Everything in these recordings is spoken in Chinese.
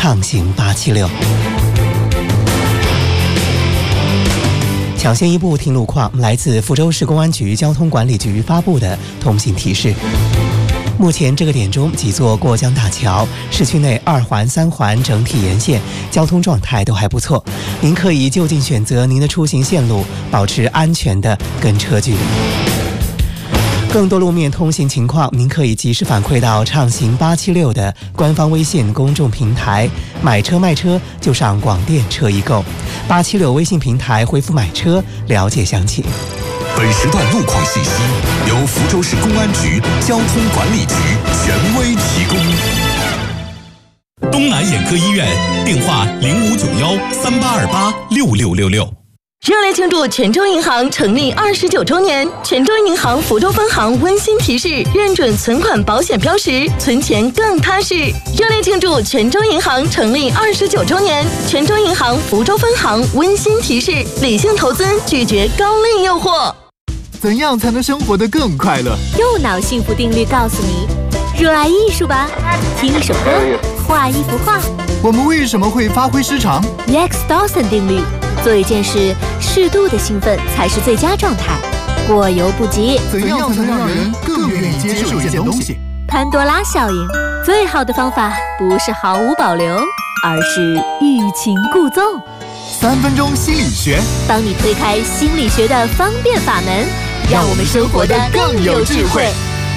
畅行876。抢先一步听路况，来自福州市公安局交通管理局发布的通行提示。目前这个点中，几座过江大桥、市区内2环、3环整体沿线交通状态都还不错，您可以就近选择您的出行线路，保持安全的跟车距离。更多路面通行情况，您可以及时反馈到畅行876的官方微信公众平台，买车卖车就上广电车易购，876微信平台回复买车了解详情。 本时段路况信息由福州市公安局交通管理局权威提供。 东南眼科医院电话059138286666。 热烈庆祝泉州银行成立29周年，泉州银行福州分行温馨提示：认准存款保险标识，存钱更踏实。热烈庆祝泉州银行成立29周年，泉州银行福州分行温馨提示：理性投资，拒绝高利诱惑。 怎样才能生活得更快乐？ 右脑幸福定律告诉你：热爱艺术吧，听一首歌，画一幅画。 我们为什么会发挥失常 Rex Dawson 定律：做一件事，适度的兴奋才是最佳状态，过犹不及。 怎样才能让人更愿意接受一件东西？ 潘多拉效应：最好的方法不是毫无保留，而是欲擒故纵。 3分钟心理学， 帮你推开心理学的方便法门，让我们生活得更有智慧。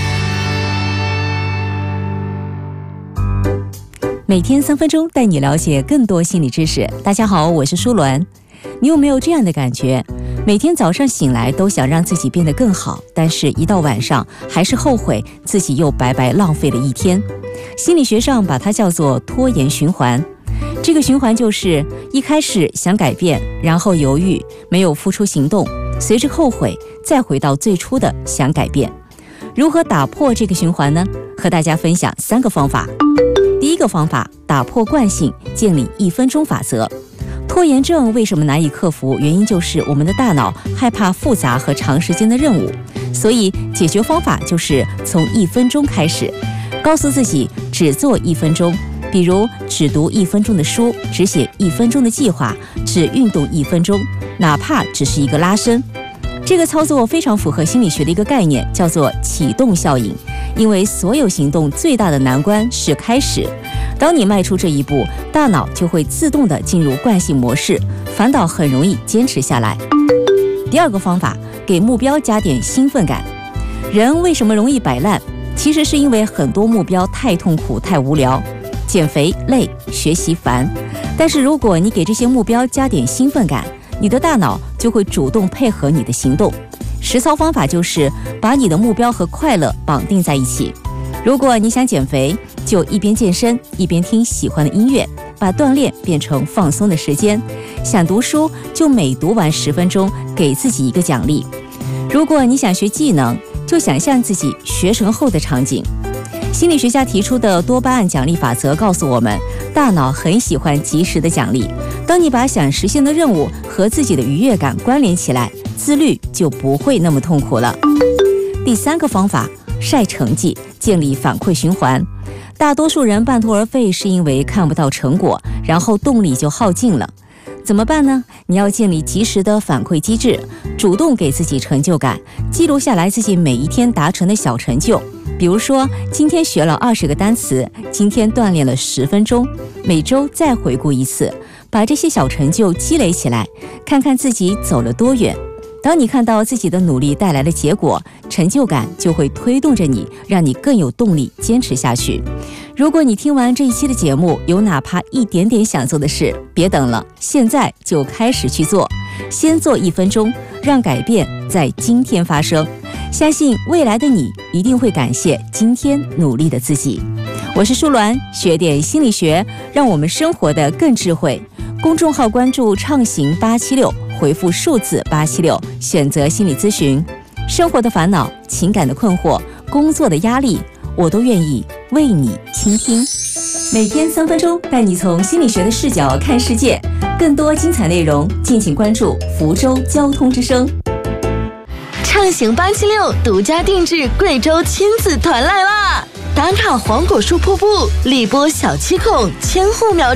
每天3分钟，带你了解更多心理知识。大家好，我是舒鸾。你有没有这样的感觉？每天早上醒来都想让自己变得更好，但是一到晚上还是后悔自己又白白浪费了一天。心理学上把它叫做拖延循环。这个循环就是一开始想改变，然后犹豫，没有付出行动，随之后悔，再回到最初的想改变。如何打破这个循环呢？和大家分享3个方法。第一个方法，打破惯性，建立1分钟法则。拖延症为什么难以克服？原因就是我们的大脑害怕复杂和长时间的任务，所以解决方法就是从1分钟开始，告诉自己只做1分钟，比如只读1分钟的书，只写1分钟的计划，只运动1分钟，哪怕只是一个拉伸。这个操作非常符合心理学的一个概念，叫做启动效应。因为所有行动最大的难关是开始，当你迈出这一步，大脑就会自动地进入惯性模式，反倒很容易坚持下来。第二个方法，给目标加点兴奋感。人为什么容易摆烂？其实是因为很多目标太痛苦、太无聊，减肥累，学习烦。但是如果你给这些目标加点兴奋感，你的大脑就会主动配合你的行动。实操方法就是把你的目标和快乐绑定在一起。如果你想减肥，就一边健身一边听喜欢的音乐，把锻炼变成放松的时间。想读书，就每读完10分钟给自己一个奖励。如果你想学技能，就想象自己学成后的场景。心理学家提出的多巴胺奖励法则告诉我们，大脑很喜欢及时的奖励。当你把想实现的任务和自己的愉悦感关联起来，自律就不会那么痛苦了。第3个方法，晒成绩，建立反馈循环。大多数人半途而废是因为看不到成果，然后动力就耗尽了。怎么办呢？你要建立及时的反馈机制，主动给自己成就感，记录下来自己每一天达成的小成就。比如说，今天学了20个单词，今天锻炼了10分钟，每周再回顾一次，把这些小成就积累起来，看看自己走了多远。当你看到自己的努力带来的结果，成就感就会推动着你，让你更有动力坚持下去。如果你听完这一期的节目，有哪怕一点点想做的事，别等了，现在就开始去做。先做1分钟，让改变在今天发生。相信未来的你一定会感谢今天努力的自己。我是舒鸾，学点心理学，让我们生活得更智慧。公众号关注畅行876，回复数字876，选择心理咨询。生活的烦恼、情感的困惑、工作的压力，我都愿意为你倾听。每天3分钟，带你从心理学的视角看世界。更多精彩内容，敬请关注福州交通之声。 畅行876独家定制贵州亲子团来啦！打卡黄果树瀑布、荔波小七孔、千户苗。